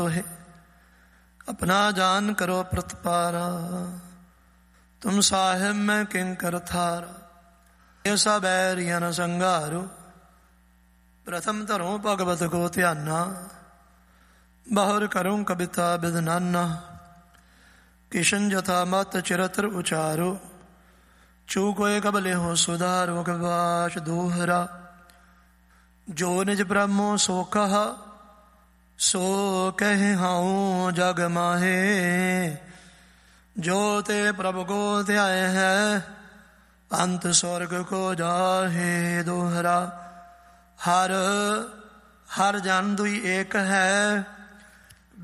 अपना जान करो प्रतिपारा, तुम साहिब मैं किंकर थारा। ऐसा बैरिया न संगारो, प्रथम धरो भगवत को ध्याना। बाहर करूं कविता बिदनाना, किशन जथा मत चिरत्र उचारो। चूकोए कबले हो सुधारो कबाश दोहरा। जो निज ब्रह्मो सो कहा, सो कह हाऊं जग माहे। जो ते प्रभु को ध्याय है, अंत स्वर्ग को जाहे दोहरा। हर हर जन दुई एक है,